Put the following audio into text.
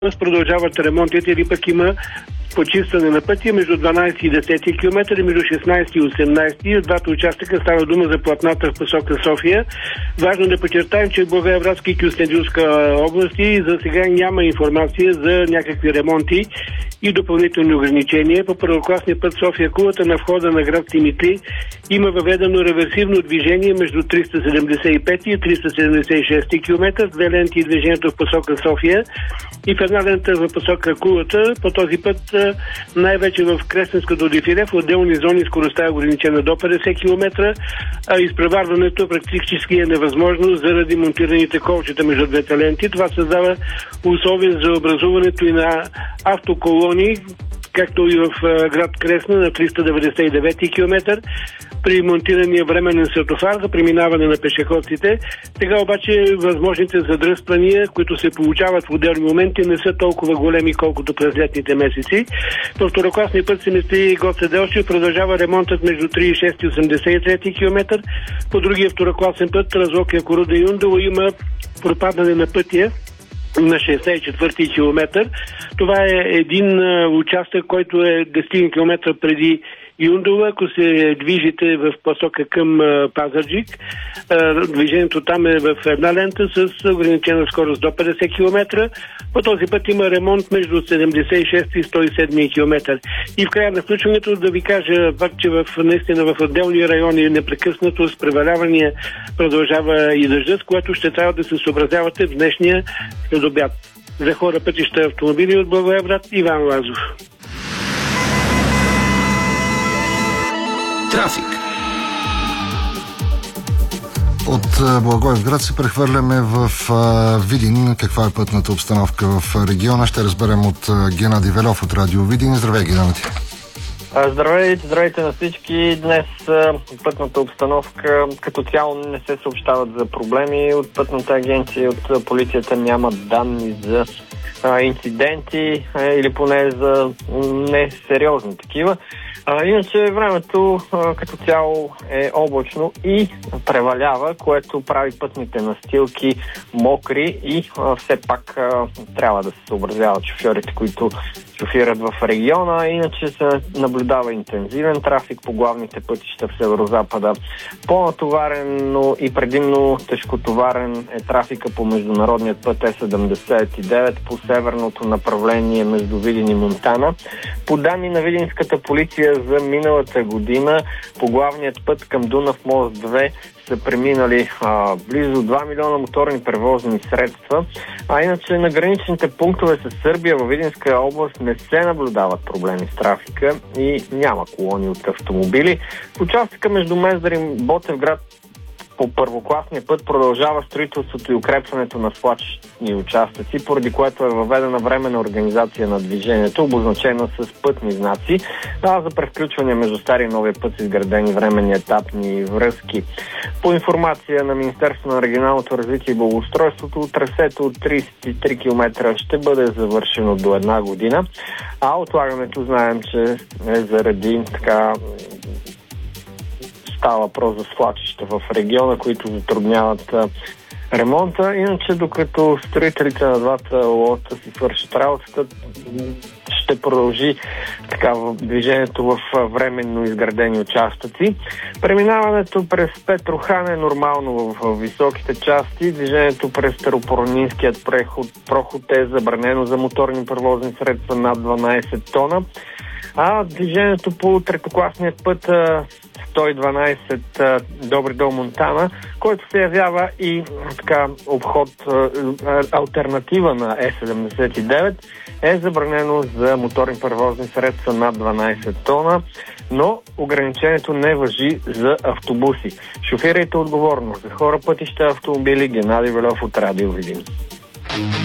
продължават ремонтите или пък има почистване на пътя между 12 и 10 км и между 16 и 18. Двата участъка става дума за платната в посока София. Важно да подчертаем, че Благоевградска и Кюстендилска области за сега няма информация за някакви ремонти и допълнителни ограничения. По първокласния път София-Кулата на входа на град Симитли има въведено реверсивно движение между 375 и 376 км, две ленти движението в посока София и в една лента в посока Кулата. По този път най-вече в Кресненското дефиле в отделни зони скоростта е ограничена до 50 км, а изпреварването практически е невъзможно заради монтираните колчета между двете ленти. Това създава условия за образуването и на автоколони, както и в град Кресна на 399 км, при монтирания временен светофар за преминаване на пешеходците. Сега обаче възможните задръствания, които се получават в отделни моменти, не са толкова големи, колкото през летните месеци. По второкласния път Симитли Гоце Делчев продължава ремонтът между 36 и 83 км. По другия второкласен път Разлог Якоруда Юндола има пропадане на пътя на 64-ти километър. Това е един участък, който е 10 км преди Юндола. Ако се движите в посока към Пазарджик, движението там е в една лента с ограничена скорост до 50 км. По този път има ремонт между 76 и 107 км. И в края на включването да ви кажа, че наистина в отделни райони непрекъснато с превалявания продължава и дъжда, с което ще трябва да се съобразявате в днешния следобед. За хора, пътища, автомобили от Благоевград, Иван Лазов. Трафик. От Благоевград се прехвърляме в Видин. Каква е пътната обстановка в региона? Ще разберем от Геннадий Велов от Радио Видин. Здравей, Геннадий. Здравейте на всички. Днес пътната обстановка като цяло не се съобщават за проблеми. От пътната агенция, от полицията нямат данни за инциденти или поне за несериозни такива. Иначе времето като цяло е облачно и превалява, което прави пътните настилки мокри и все пак трябва да се съобразяват шофьорите, които шофират в региона. Иначе се наблюдава интензивен трафик по главните пътища в Северозапада. По-натоварен и предимно тежкотоварен е трафика по международният път Е79 по северното направление между Видин и Монтана. По данни на видинската полиция за миналата година по главният път към Дунав мост 2 са преминали близо 2 милиона моторни превозни средства. А иначе на граничните пунктове с Сърбия във Видинска област не се наблюдават проблеми с трафика и няма колони от автомобили. В участъка между Мездър и Ботевград по първокласния път продължава строителството и укрепването на свлачищни участъци, поради което е въведена временна организация на движението, обозначена с пътни знаци, за превключване между стария и новия път са изградени временни етапни връзки. По информация на Министерството на регионалното развитие и благоустройството, трасето от 33 км ще бъде завършено до една година, а отлагането знаем, че е заради става въпрос за свлачища в региона, които затрудняват ремонта. Иначе, докато строителите на двата лота си свършат работата, ще продължи движението в временно изградени участъци. Преминаването през Петрохан е нормално в високите части. Движението през Старопоронинският проход е забранено за моторни превозни средства над 12 тона. А движението по третокласният път 112 Добри дол Монтана, който се явява и обход, алтернатива на Е79, е забранено за моторни превозни средства над 12 тона, но ограничението не важи за автобуси. Шофирайте отговорно. За хора, пътища, автомобили, Геннадий Велов от Радио Видин.